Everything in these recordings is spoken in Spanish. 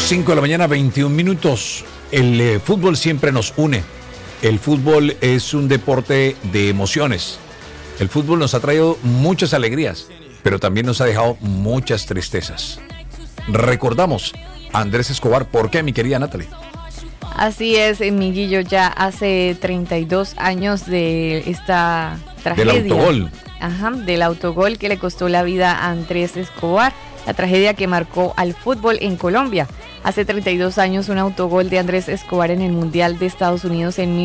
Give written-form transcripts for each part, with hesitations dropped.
5 de la mañana, 21 minutos. El fútbol siempre nos une. El fútbol es un deporte de emociones. El fútbol nos ha traído muchas alegrías, pero también nos ha dejado muchas tristezas. Recordamos a Andrés Escobar. ¿Por qué, mi querida Natalie? Así es, Miguillo, ya hace 32 años de esta tragedia. Del autogol. Del autogol que le costó la vida a Andrés Escobar. La tragedia que marcó al fútbol en Colombia. Hace 32 años, un autogol de Andrés Escobar en el Mundial de Estados Unidos en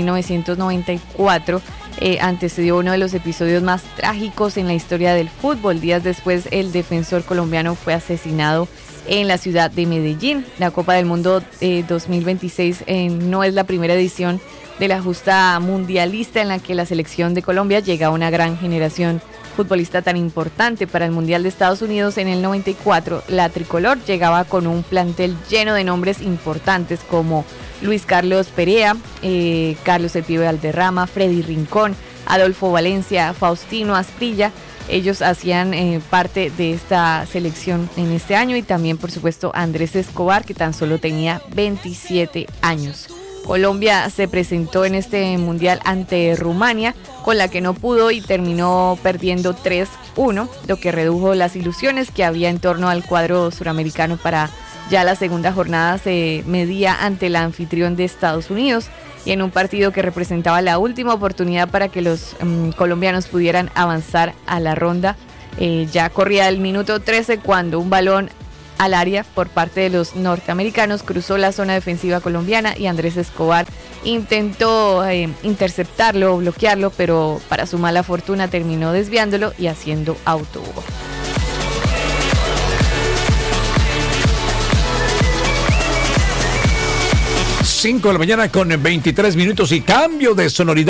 1994 antecedió uno de los episodios más trágicos en la historia del fútbol. Días después, el defensor colombiano fue asesinado en la ciudad de Medellín. La Copa del Mundo 2026 no es la primera edición de la justa mundialista en la que la selección de Colombia llega a una gran generación futbolista tan importante. Para el Mundial de Estados Unidos en el 94, la tricolor llegaba con un plantel lleno de nombres importantes como Luis Carlos Perea, Carlos El Pibe Valderrama, Freddy Rincón, Adolfo Valencia, Faustino Asprilla. Ellos hacían parte de esta selección en este año, y también, por supuesto, Andrés Escobar, que tan solo tenía 27 años. Colombia se presentó en este mundial ante Rumania, con la que no pudo y terminó perdiendo 3-1, lo que redujo las ilusiones que había en torno al cuadro suramericano. Para ya la segunda jornada se medía ante el anfitrión de Estados Unidos, y en un partido que representaba la última oportunidad para que los colombianos pudieran avanzar a la ronda. Ya corría el minuto 13 cuando un balón al área por parte de los norteamericanos cruzó la zona defensiva colombiana, y Andrés Escobar intentó interceptarlo o bloquearlo, pero para su mala fortuna terminó desviándolo y haciendo autogol. Cinco de la mañana con 23 minutos y cambio de sonoridad.